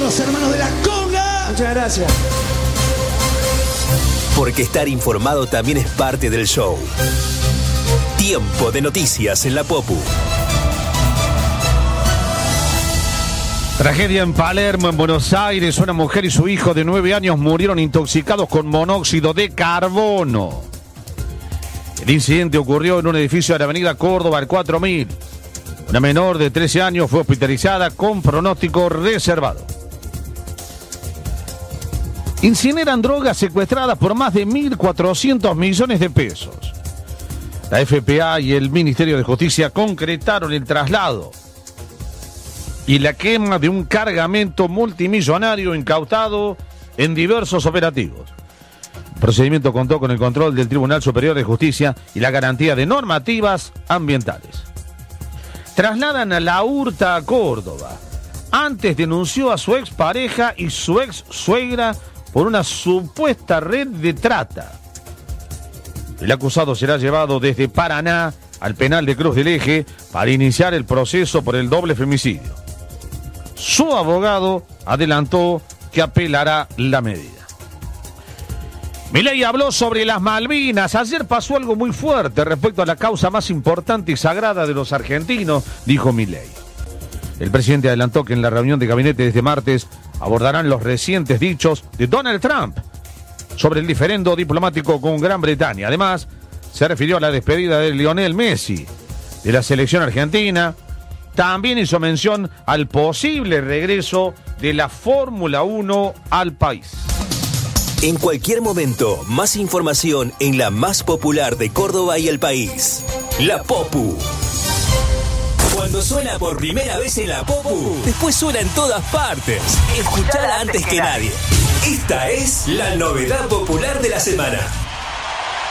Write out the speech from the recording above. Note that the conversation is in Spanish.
los hermanos de la conga. Muchas gracias. Porque estar informado también es parte del show. Tiempo de noticias en la Popu. Tragedia en Palermo, en Buenos Aires. Una mujer y su hijo de 9 años murieron intoxicados con monóxido de carbono. El incidente ocurrió en un edificio de la avenida Córdoba, el 4000. Una menor de 13 años fue hospitalizada con pronóstico reservado. Incineran drogas secuestradas por más de 1.400 millones de pesos. La FPA y el Ministerio de Justicia concretaron el traslado y la quema de un cargamento multimillonario incautado en diversos operativos. El procedimiento contó con el control del Tribunal Superior de Justicia y la garantía de normativas ambientales. Trasladan a la Hurta a Córdoba. Antes denunció a su expareja y su ex suegra por una supuesta red de trata. El acusado será llevado desde Paraná al penal de Cruz del Eje para iniciar el proceso por el doble femicidio. Su abogado adelantó que apelará la medida. Milei habló sobre las Malvinas. Ayer pasó algo muy fuerte respecto a la causa más importante y sagrada de los argentinos, dijo Milei. El presidente adelantó que en la reunión de gabinete de este martes abordarán los recientes dichos de Donald Trump sobre el diferendo diplomático con Gran Bretaña. Además, se refirió a la despedida de Lionel Messi de la selección argentina. También hizo mención al posible regreso de la Fórmula 1 al país. En cualquier momento, más información en la más popular de Córdoba y el país. La Popu. Cuando suena por primera vez en la Popu, después suena en todas partes. Escuchala antes que nadie. Esta es la novedad popular de la semana.